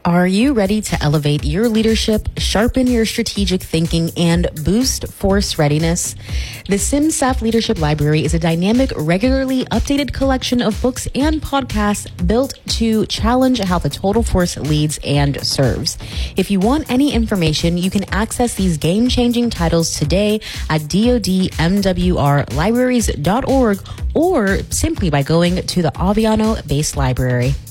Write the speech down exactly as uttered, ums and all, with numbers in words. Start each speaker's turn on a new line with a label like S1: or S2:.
S1: Are you ready to elevate your leadership, sharpen your strategic thinking, and boost force readiness? The CIMSAF Leadership Library is a dynamic, regularly updated collection of books and podcasts built to challenge how the total force leads and serves. If you want any information, you can access these game-changing titles today at dod m w r libraries dot org or simply by going to the Aviano Base Library.